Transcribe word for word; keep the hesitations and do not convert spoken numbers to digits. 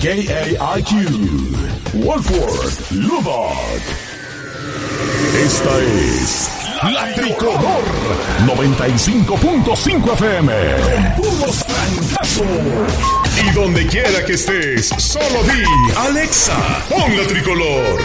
K A I Q, Wolford Lubbock. Esta es La Tricolor noventa y cinco punto cinco F M. Con puros francazos. Y donde quiera que estés, solo di Alexa, pon La Tricolor.